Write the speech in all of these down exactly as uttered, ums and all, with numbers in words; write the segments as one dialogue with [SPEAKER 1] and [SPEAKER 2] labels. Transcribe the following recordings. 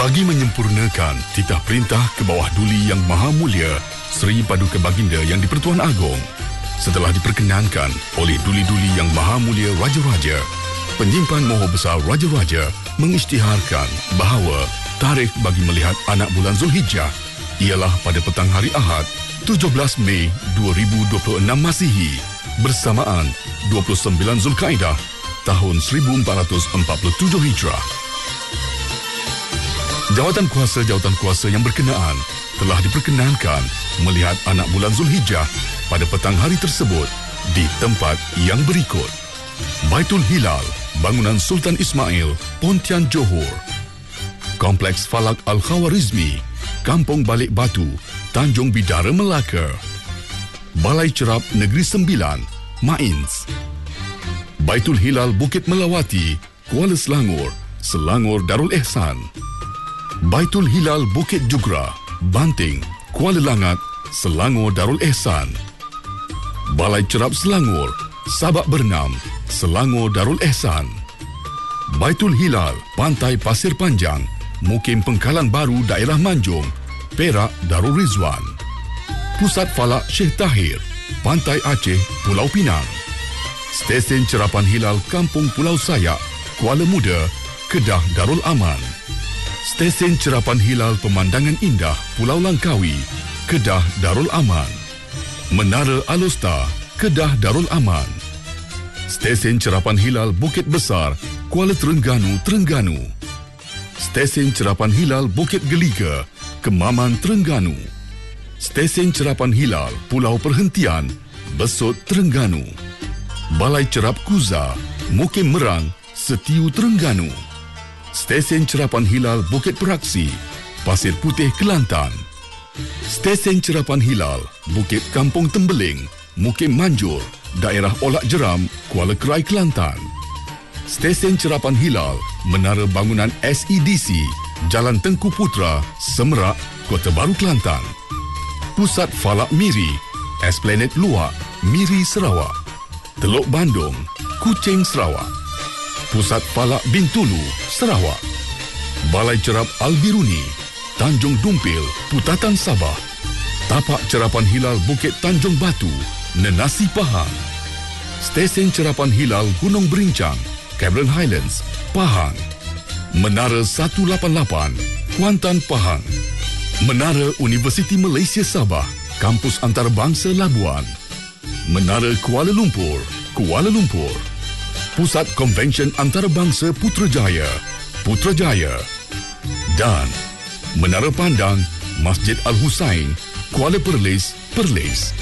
[SPEAKER 1] Bagi menyempurnakan titah perintah ke bawah Duli Yang Maha Mulia Seri Paduka Baginda Yang di-Pertuan Agong, setelah diperkenankan oleh Duli-Duli Yang Maha Mulia Raja-Raja, Penyimpan Moho Besar Raja-Raja mengisytiharkan bahawa tarikh bagi melihat anak bulan Zulhijjah ialah pada petang hari Ahad tujuh belas Mei dua ribu dua puluh enam Masihi bersamaan dua puluh sembilan Zulkaidah tahun seribu empat ratus empat puluh tujuh Hijrah. Jawatan kuasa-jawatan kuasa yang berkenaan telah diperkenankan melihat anak bulan Zulhijjah pada petang hari tersebut di tempat yang berikut: Baitul Hilal, bangunan Sultan Ismail, Pontian Johor; Kompleks Falak Al-Khawarizmi, Kampung Balik Batu, Tanjung Bidara, Melaka; Balai Cerap Negeri Sembilan, Mains; Baitul Hilal Bukit Melawati, Kuala Selangor, Selangor Darul Ehsan; Baitul Hilal Bukit Jugra, Banting, Kuala Langat, Selangor Darul Ehsan; Balai Cerap Selangor, Sabak Bernam, Selangor Darul Ehsan; Baitul Hilal Pantai Pasir Panjang, Mukim Pengkalan Baru Daerah Manjung, Perak Darul Rizwan; Pusat Falak Syekh Tahir, Pantai Aceh, Pulau Pinang; Stesen Cerapan Hilal Kampung Pulau Sayak, Kuala Muda, Kedah Darul Aman; Stesen Cerapan Hilal Pemandangan Indah Pulau Langkawi, Kedah Darul Aman; Menara Alusta, Kedah Darul Aman; Stesen Cerapan Hilal Bukit Besar, Kuala Terengganu, Terengganu; Stesen Cerapan Hilal Bukit Geliga, Kemaman, Terengganu; Stesen Cerapan Hilal Pulau Perhentian, Besut, Terengganu; Balai Cerap Kuza, Mukim Merang, Setiu, Terengganu; Stesen Cerapan Hilal Bukit Peraksi, Pasir Putih, Kelantan; Stesen Cerapan Hilal Bukit Kampung Tembeling, Mukim Manjur, Daerah Olak Jeram, Kuala Kerai, Kelantan; Stesen Cerapan Hilal Menara Bangunan S E D C, Jalan Tengku Putra, Semerak, Kota Baru, Kelantan; Pusat Falak Miri, Esplanade Luak, Miri, Sarawak; Teluk Bandung, Kuching, Sarawak; Pusat Falak Bintulu, Sarawak; Balai Cerap Al-Biruni, Tanjung Dumpil, Putatan, Sabah; Tapak Cerapan Hilal Bukit Tanjung Batu, Nenasi, Pahang; Stesen Cerapan Hilal Gunung Berincang, Cameron Highlands, Pahang; Menara seratus lapan puluh lapan, Kuantan, Pahang; Menara Universiti Malaysia Sabah, Kampus Antarabangsa Labuan; Menara Kuala Lumpur, Kuala Lumpur; Pusat Konvensyen Antarabangsa Putrajaya, Putrajaya; dan Menara Pandang, Masjid Al-Husain, Kuala Perlis, Perlis.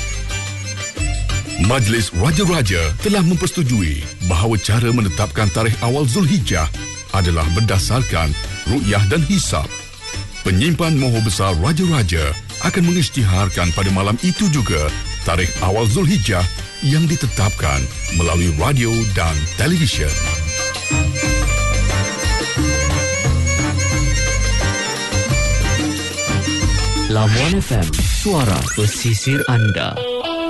[SPEAKER 1] Majlis Raja-Raja telah mempersetujui bahawa cara menetapkan tarikh awal Zulhijjah adalah berdasarkan ru'yah dan hisab. Penyimpan Moho Besar Raja-Raja akan mengisytiharkan pada malam itu juga tarikh awal Zulhijjah yang ditetapkan melalui radio dan televisyen.
[SPEAKER 2] Labuan F M, suara pesisir anda.